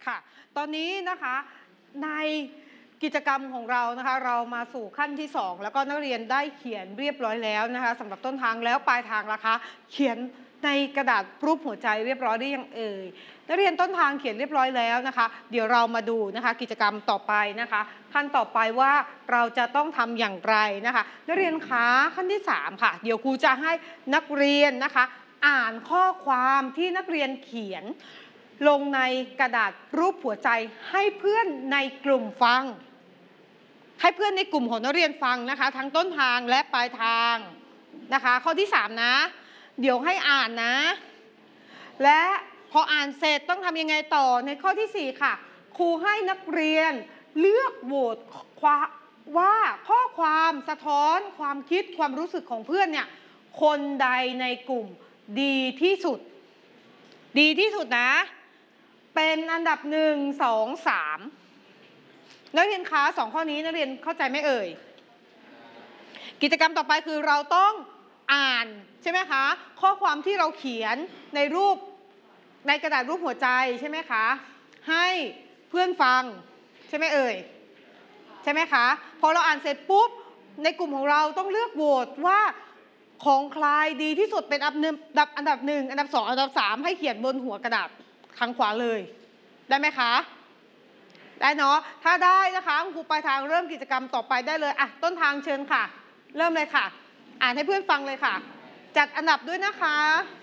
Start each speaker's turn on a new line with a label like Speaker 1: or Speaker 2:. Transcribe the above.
Speaker 1: ค่ะตอนนี้นะคะในกิจกรรมของเรานะคะเรามาสู่ขั้นที่2แล้วก็นักเรียนได้เขียนเรียบร้อยแล้วนะคะสำหรับต้นทางแล้วปลายทางล่ะคะเขียนในกระดาษรูปหัวใจเรียบร้อยได้ยังเอ่ยนักเรียนต้นทางเขียนเรียบร้อยแล้วนะคะเดี๋ยวเรามาดูนะคะกิจกรรมต่อไปนะคะขั้นต่อไปว่าเราจะต้องทำอย่างไรนะคะนักเรียนคะขั้นที่3ค่ะเดี๋ยวครูจะให้นักเรียนนะคะอ่านข้อความที่นักเรียนเขียนลงในกระดาษรูปหัวใจให้เพื่อนในกลุ่มฟังให้เพื่อนในกลุ่มของนักเรียนฟังนะคะทั้งต้นทางและปลายทางนะคะข้อที่3นะเดี๋ยวให้อ่านนะและพออ่านเสร็จต้องทำยังไงต่อในข้อที่4ค่ะครูให้นักเรียนเลือกโหวตว่าข้อความสะท้อนความคิดความรู้สึกของเพื่อนเนี่ยคนใดในกลุ่มดีที่สุดดีที่สุดนะเป็นอันดับ1 2 3นักเรียนคะ2ข้อนี้นักเรียนเข้าใจไหมเอ่ยกิจกรรมต่อไปคือเราต้องอ่านใช่ไหมคะข้อความที่เราเขียนในกระดาษรูปหัวใจใช่ไหมคะให้เพื่อนฟังใช่ไหมเอ่ยใช่ไหมคะพอเราอ่านเสร็จปุ๊บในกลุ่มของเราต้องเลือกโหวตว่าของใครดีที่สุดเป็นอันดับ1อันดับ2อันดับ3ให้เขียนบนหัวกระดาษทางขวาเลยได้ไหมคะได้เนาะถ้าได้นะคะครูปลายทางเริ่มกิจกรรมต่อไปได้เลยอ่ะต้นทางเชิญค่ะเริ่มเลยค่ะอ่านให้เพื่อนฟังเลยค่ะจัดอันดับด้วยนะคะ